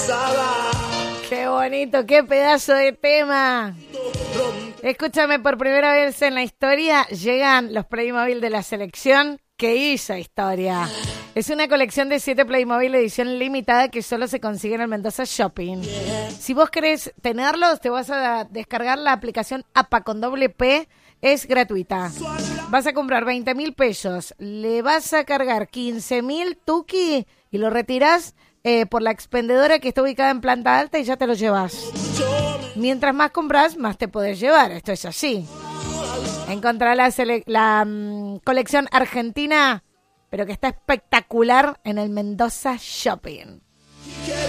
Qué bonito, qué pedazo de tema. Escúchame, por primera vez en la historia llegan los Playmobil de la selección que hizo historia. Es una colección de 7 Playmobil edición limitada que solo se consigue en el Mendoza Shopping. Si vos querés tenerlos, te vas a descargar la aplicación APA con doble P. Es gratuita. Vas a comprar 20.000 pesos, le vas a cargar 15.000 tuki y lo retirás por la expendedora que está ubicada en planta alta y ya te lo llevas. Mientras más compras, más te podés llevar. Esto es así. Encontrá la colección argentina, pero que está espectacular en el Mendoza Shopping.